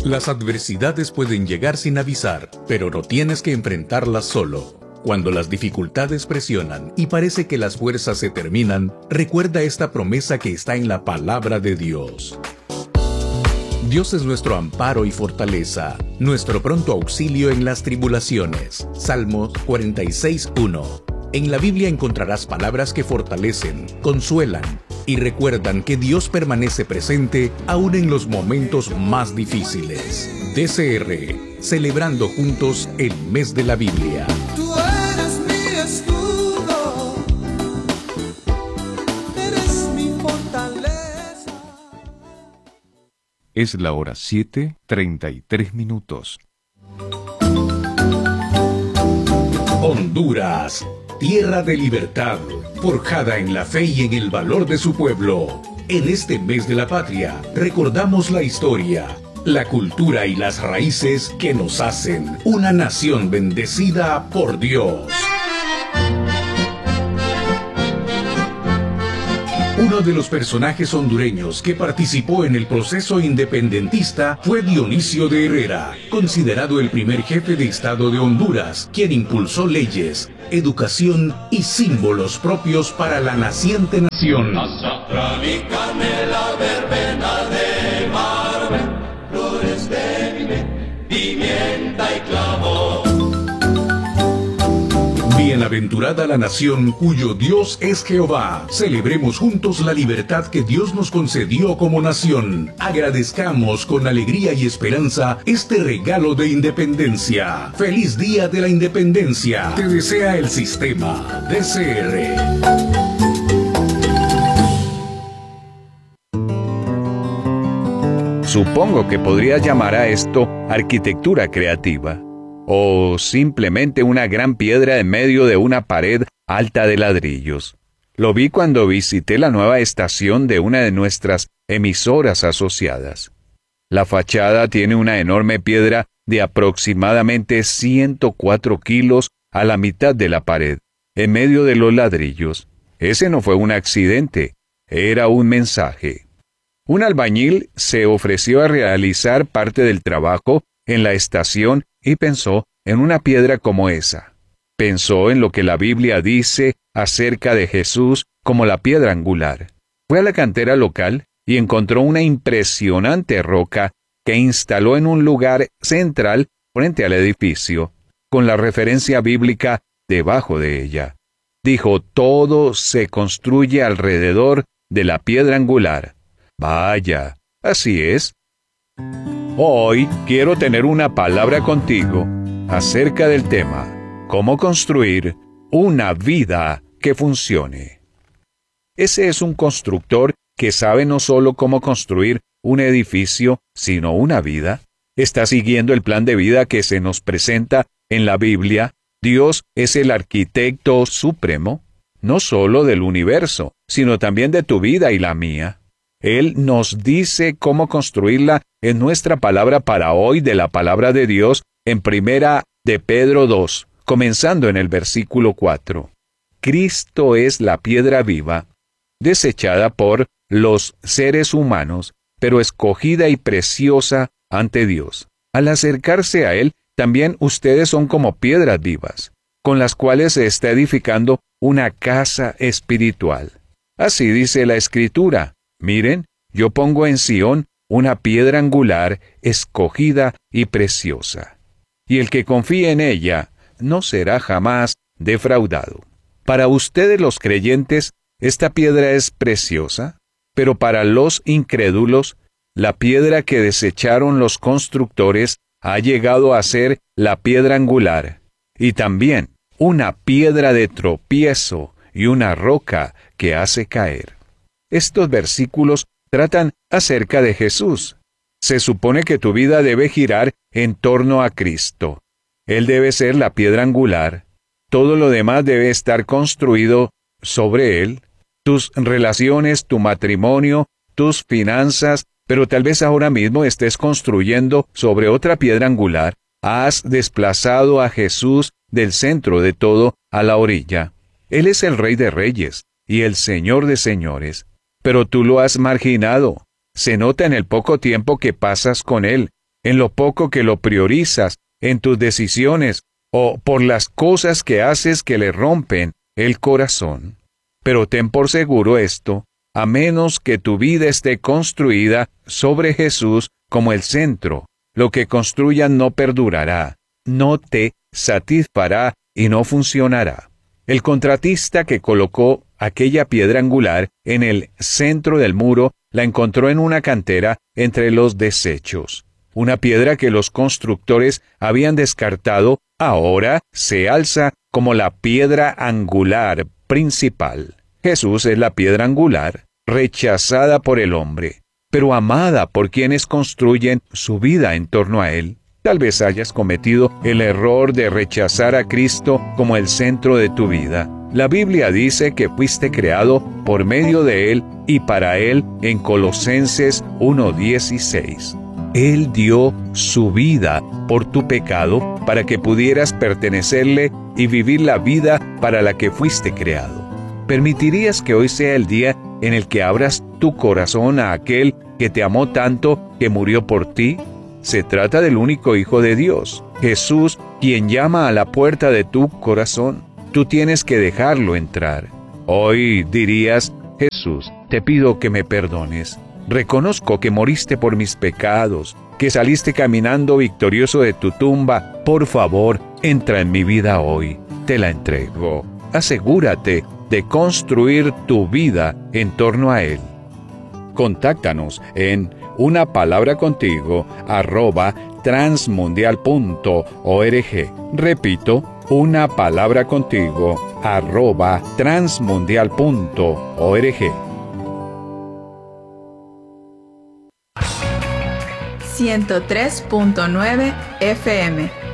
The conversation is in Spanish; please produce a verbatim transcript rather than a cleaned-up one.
Las adversidades pueden llegar sin avisar, pero no tienes que enfrentarlas solo. Cuando las dificultades presionan y parece que las fuerzas se terminan, recuerda esta promesa que está en la palabra de Dios. Dios es nuestro amparo y fortaleza, nuestro pronto auxilio en las tribulaciones. Salmos cuarenta y seis, uno. En la Biblia encontrarás palabras que fortalecen, consuelan y recuerdan que Dios permanece presente aún en los momentos más difíciles. D C R, celebrando juntos el mes de la Biblia. Tú eres mi escudo, eres mi fortaleza. Es la hora siete, treinta y tres minutos. Honduras, tierra de libertad, forjada en la fe y en el valor de su pueblo. En este mes de la patria, recordamos la historia, la cultura y las raíces que nos hacen una nación bendecida por Dios. Uno de los personajes hondureños que participó en el proceso independentista fue Dionisio de Herrera, considerado el primer jefe de Estado de Honduras, quien impulsó leyes, educación y símbolos propios para la naciente nación. Azafrán y canela, verbena de mármol, flores de vime, pimienta y clavo. Bienaventurada la nación cuyo Dios es Jehová. Celebremos juntos la libertad que Dios nos concedió como nación. Agradezcamos con alegría y esperanza este regalo de independencia. ¡Feliz Día de la Independencia! Te desea el sistema D C R. Supongo que podría llamar a esto arquitectura creativa, o simplemente una gran piedra en medio de una pared alta de ladrillos. Lo vi cuando visité la nueva estación de una de nuestras emisoras asociadas. La fachada tiene una enorme piedra de aproximadamente ciento cuatro kilos a la mitad de la pared, en medio de los ladrillos. Ese no fue un accidente, era un mensaje. Un albañil se ofreció a realizar parte del trabajo en la estación y pensó en una piedra como esa. Pensó en lo que la Biblia dice acerca de Jesús como la piedra angular. Fue a la cantera local y encontró una impresionante roca que instaló en un lugar central frente al edificio, con la referencia bíblica debajo de ella. Dijo, todo se construye alrededor de la piedra angular. Vaya, así es. Hoy quiero tener una palabra contigo acerca del tema, cómo construir una vida que funcione. Ese es un constructor que sabe no solo cómo construir un edificio, sino una vida. Está siguiendo el plan de vida que se nos presenta en la Biblia. Dios es el arquitecto supremo, no solo del universo, sino también de tu vida y la mía. Él nos dice cómo construirla en nuestra palabra para hoy de la palabra de Dios en Primera de Pedro dos, comenzando en el versículo cuatro. Cristo es la piedra viva, desechada por los seres humanos, pero escogida y preciosa ante Dios. Al acercarse a Él, también ustedes son como piedras vivas, con las cuales se está edificando una casa espiritual. Así dice la Escritura. Miren, yo pongo en Sión una piedra angular, escogida y preciosa. Y el que confíe en ella no será jamás defraudado. Para ustedes los creyentes, esta piedra es preciosa, pero para los incrédulos, la piedra que desecharon los constructores ha llegado a ser la piedra angular, y también una piedra de tropiezo y una roca que hace caer. Estos versículos tratan acerca de Jesús. Se supone que tu vida debe girar en torno a Cristo. Él debe ser la piedra angular. Todo lo demás debe estar construido sobre Él. Tus relaciones, tu matrimonio, tus finanzas, pero tal vez ahora mismo estés construyendo sobre otra piedra angular. Has desplazado a Jesús del centro de todo a la orilla. Él es el Rey de Reyes y el Señor de Señores. Pero tú lo has marginado. Se nota en el poco tiempo que pasas con Él, en lo poco que lo priorizas, en tus decisiones, o por las cosas que haces que le rompen el corazón. Pero ten por seguro esto, a menos que tu vida esté construida sobre Jesús como el centro, lo que construyas no perdurará, no te satisfará y no funcionará. El contratista que colocó aquella piedra angular en el centro del muro la encontró en una cantera entre los desechos. Una piedra que los constructores habían descartado, ahora se alza como la piedra angular principal. Jesús es la piedra angular, rechazada por el hombre, pero amada por quienes construyen su vida en torno a Él. Tal vez hayas cometido el error de rechazar a Cristo como el centro de tu vida. La Biblia dice que fuiste creado por medio de Él y para Él en Colosenses uno dieciséis. Él dio su vida por tu pecado para que pudieras pertenecerle y vivir la vida para la que fuiste creado. ¿Permitirías que hoy sea el día en el que abras tu corazón a aquel que te amó tanto que murió por ti? Se trata del único Hijo de Dios, Jesús, quien llama a la puerta de tu corazón. Tú tienes que dejarlo entrar. Hoy dirías: Jesús, te pido que me perdones. Reconozco que moriste por mis pecados, que saliste caminando victorioso de tu tumba. Por favor, entra en mi vida hoy. Te la entrego. Asegúrate de construir tu vida en torno a Él. Contáctanos en una palabra contigo arroba transmundial punto org. Repito, una palabra contigo arroba transmundial punto org. ciento tres punto nueve F M